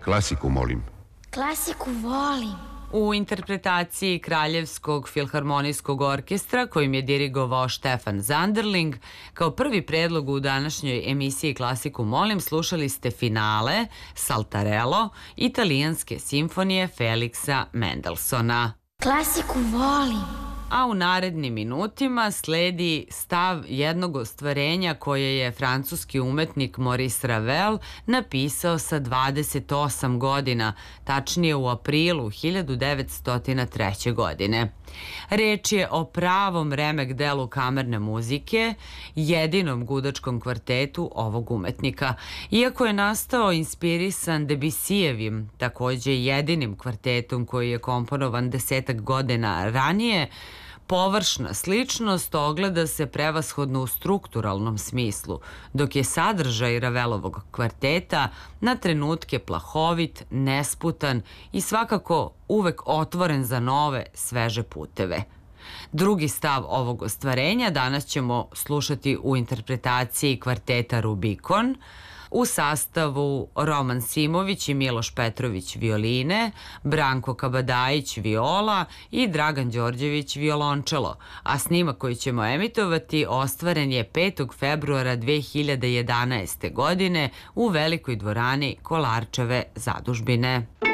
Klasiku, molim. Klasiku volim. U interpretaciji Kraljevskog filharmonijskog orkestra, kojim je dirigovao Štefan Zanderling, kao prvi predlog u današnjoj emisiji Klasiku molim slušali ste finale Saltarello italijanske simfonije Feliksa Mendelsona. Klasiku volim. A u narednim minutima sledi stav jednog ostvarenja koje je francuski umetnik Maurice Ravel napisao sa 28 godina, tačnije u aprilu 1903. godine. Reč je o pravom remek delu kamerne muzike, jedinom gudačkom kvartetu ovog umetnika. Iako je nastao inspirisan Debussijevim, takođe jedinim kvartetom koji je komponovan 10 godina ranije, površna sličnost ogleda se prevashodno u strukturalnom smislu, dok je sadržaj Ravelovog kvarteta na trenutke plahovit, nesputan i svakako uvek otvoren za nove, sveže puteve. Drugi stav ovog ostvarenja danas ćemo slušati u interpretaciji kvarteta Rubikon, u sastavu Roman Simović i Miloš Petrović violine, Branko Kabadajić viola i Dragan Đorđević violončelo, a snimak koji ćemo emitovati ostvaren je 5. februara 2011. godine u Velikoj dvorani Kolarčeve zadužbine.